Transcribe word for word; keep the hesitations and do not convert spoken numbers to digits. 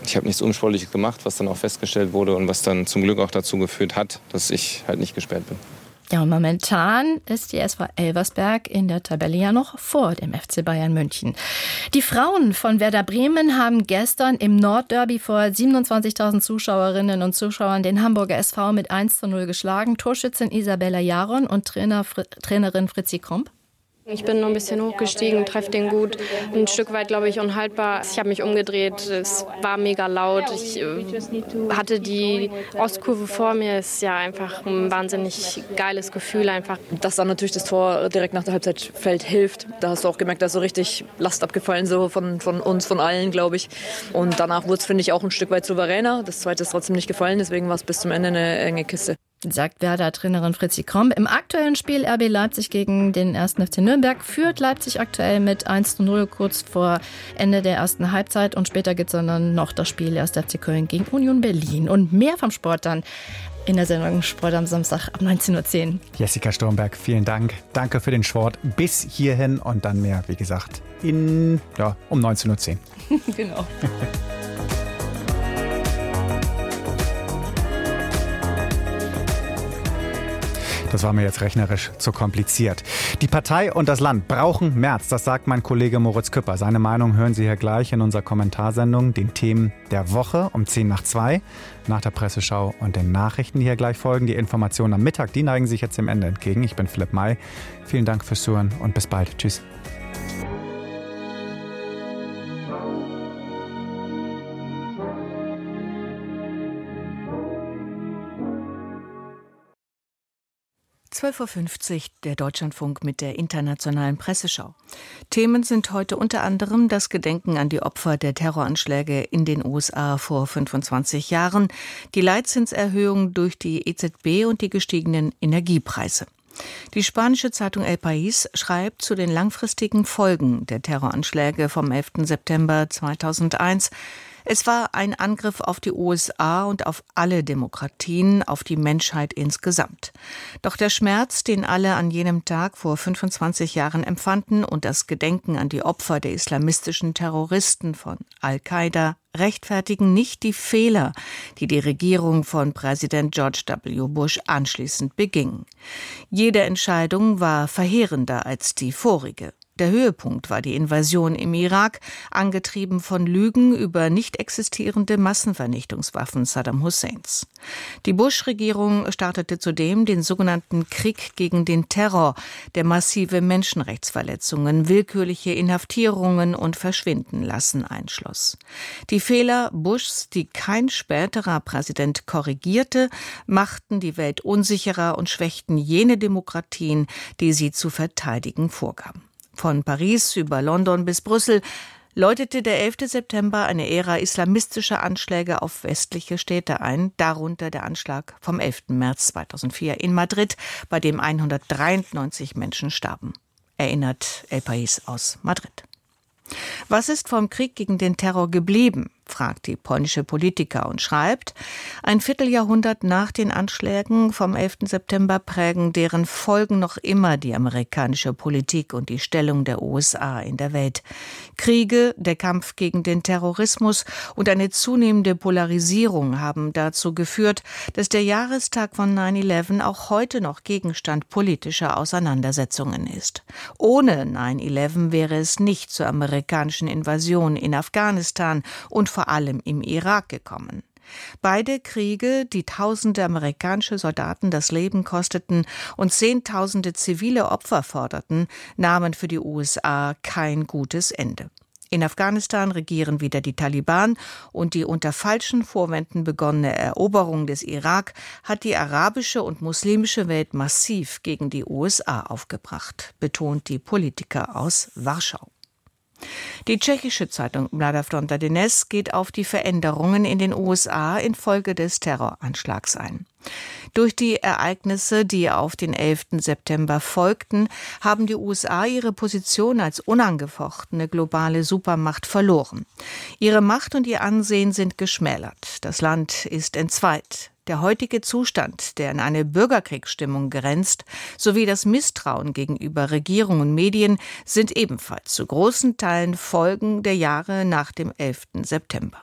ich habe nichts Unsportliches gemacht, was dann auch festgestellt wurde und was dann zum Glück auch dazu geführt hat, dass ich halt nicht gesperrt bin. Ja, und momentan ist die S V Elversberg in der Tabelle ja noch vor dem F C Bayern München. Die Frauen von Werder Bremen haben gestern im Nordderby vor siebenundzwanzigtausend Zuschauerinnen und Zuschauern den Hamburger S V mit eins zu null geschlagen. Torschützin Isabella Jaron und Trainer, Fr- Trainerin Fritzi Kromp. Ich bin nur ein bisschen hochgestiegen, treffe den gut. Ein Stück weit, glaube ich, unhaltbar. Ich habe mich umgedreht, es war mega laut. Ich äh, hatte die Ostkurve vor mir. Es ist ja einfach ein wahnsinnig geiles Gefühl einfach. Dass dann natürlich das Tor direkt nach der Halbzeit fällt, hilft. Da hast du auch gemerkt, da ist so richtig Last abgefallen, so von, von uns, von allen, glaube ich. Und danach wurde es, finde ich, auch ein Stück weit souveräner. Das zweite ist trotzdem nicht gefallen, deswegen war es bis zum Ende eine enge Kiste. Sagt Werder-Trainerin Fritzi Kromp. Im aktuellen Spiel R B Leipzig gegen den ersten F C Nürnberg führt Leipzig aktuell mit eins zu null kurz vor Ende der ersten Halbzeit. Und später gibt es dann noch das Spiel erster F C Köln gegen Union Berlin. Und mehr vom Sport dann in der Sendung Sport am Samstag ab neunzehn Uhr zehn. Jessica Sturmberg, vielen Dank. Danke für den Sport bis hierhin und dann mehr, wie gesagt, in, ja, um neunzehn Uhr zehn. Genau. Das war mir jetzt rechnerisch zu kompliziert. Die Partei und das Land brauchen Merz, das sagt mein Kollege Moritz Küpper. Seine Meinung hören Sie hier gleich in unserer Kommentarsendung, den Themen der Woche um zehn nach zwei, nach der Presseschau und den Nachrichten, die hier gleich folgen. Die Informationen am Mittag, die neigen sich jetzt dem Ende entgegen. Ich bin Philipp May. Vielen Dank fürs Zuhören und bis bald. Tschüss. zwölf Uhr fünfzig, der Deutschlandfunk mit der internationalen Presseschau. Themen sind heute unter anderem das Gedenken an die Opfer der Terroranschläge in den U S A vor fünfundzwanzig Jahren, die Leitzinserhöhung durch die E Z B und die gestiegenen Energiepreise. Die spanische Zeitung El País schreibt zu den langfristigen Folgen der Terroranschläge vom elften September zweitausendeins. Es war ein Angriff auf die U S A und auf alle Demokratien, auf die Menschheit insgesamt. Doch der Schmerz, den alle an jenem Tag vor fünfundzwanzig Jahren empfanden und das Gedenken an die Opfer der islamistischen Terroristen von Al-Qaida rechtfertigen nicht die Fehler, die die Regierung von Präsident George W. Bush anschließend beging. Jede Entscheidung war verheerender als die vorige. Der Höhepunkt war die Invasion im Irak, angetrieben von Lügen über nicht existierende Massenvernichtungswaffen Saddam Husseins. Die Bush-Regierung startete zudem den sogenannten Krieg gegen den Terror, der massive Menschenrechtsverletzungen, willkürliche Inhaftierungen und Verschwindenlassen einschloss. Die Fehler Bushs, die kein späterer Präsident korrigierte, machten die Welt unsicherer und schwächten jene Demokratien, die sie zu verteidigen vorgaben. Von Paris über London bis Brüssel läutete der elfte September eine Ära islamistischer Anschläge auf westliche Städte ein, darunter der Anschlag vom elften März zweitausendvier in Madrid, bei dem hundertdreiundneunzig Menschen starben. Erinnert El País aus Madrid. Was ist vom Krieg gegen den Terror geblieben, fragt die polnische Politiker und schreibt, ein Vierteljahrhundert nach den Anschlägen vom elften September prägen deren Folgen noch immer die amerikanische Politik und die Stellung der U S A in der Welt. Kriege, der Kampf gegen den Terrorismus und eine zunehmende Polarisierung haben dazu geführt, dass der Jahrestag von neun elf auch heute noch Gegenstand politischer Auseinandersetzungen ist. Ohne neun elf wäre es nicht zur amerikanischen Invasion in Afghanistan und vor allem im Irak gekommen. Beide Kriege, die tausende amerikanische Soldaten das Leben kosteten und zehntausende zivile Opfer forderten, nahmen für die U S A kein gutes Ende. In Afghanistan regieren wieder die Taliban und die unter falschen Vorwänden begonnene Eroberung des Irak hat die arabische und muslimische Welt massiv gegen die U S A aufgebracht, betont die Politiker aus Warschau. Die tschechische Zeitung Mladá fronta Dnes geht auf die Veränderungen in den U S A infolge des Terroranschlags ein. Durch die Ereignisse, die auf den elften September folgten, haben die U S A ihre Position als unangefochtene globale Supermacht verloren. Ihre Macht und ihr Ansehen sind geschmälert. Das Land ist entzweit. Der heutige Zustand, der in eine Bürgerkriegsstimmung grenzt, sowie das Misstrauen gegenüber Regierung und Medien sind ebenfalls zu großen Teilen Folgen der Jahre nach dem elften September.